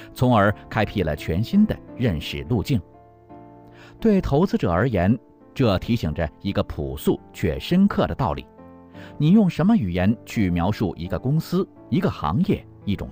从而开辟了全新的认识路径。对投资者而言，这提醒着一个朴素却深刻的道理：你用什么语言去描述一个公司、一个行业、一种